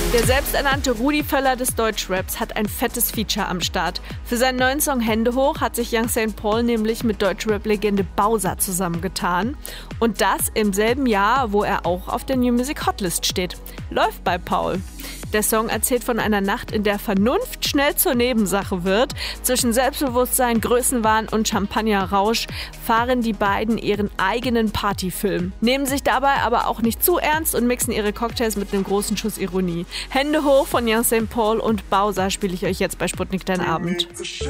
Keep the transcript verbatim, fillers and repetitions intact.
Der selbsternannte Rudi Völler des Deutschraps hat ein fettes Feature am Start. Für seinen neuen Song Hände hoch hat sich Young Saint Paul nämlich mit Deutschrap-Legende Bowser zusammengetan. Und das im selben Jahr, wo er auch auf der New Music Hotlist steht. Läuft bei Paul. Der Song erzählt von einer Nacht, in der Vernunft schnell zur Nebensache wird. Zwischen Selbstbewusstsein, Größenwahn und Champagnerrausch fahren die beiden ihren eigenen Partyfilm. Nehmen sich dabei aber auch nicht zu ernst und mixen ihre Cocktails mit einem großen Schuss Ironie. Hände hoch von Young Saint Paul und Bowser spiele ich euch jetzt bei Sputnik Dein Abend.